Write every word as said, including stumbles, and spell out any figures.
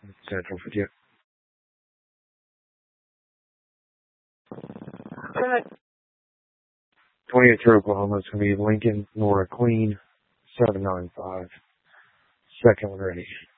Central Virginia. twenty-eight to Oklahoma. It's going to be Lincoln, Nora Queen, seven nine five. Second one ready.